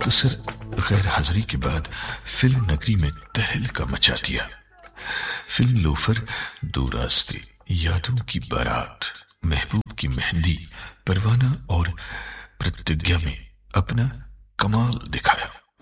मुख्तसर गैर हाजिरी के बाद फिल्म नगरी में तहलका मचा दिया। फिल्म लोफर, दो रास्ते, यादों की बारात, महबूब की मेहंदी, परवाना और प्रतिज्ञा में अपना कमाल दिखाया।